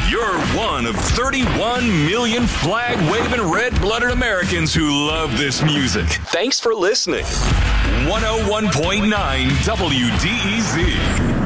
You're one of 31 million flag-waving, red-blooded Americans who love this music. Thanks for listening. 101.9 WDEZ.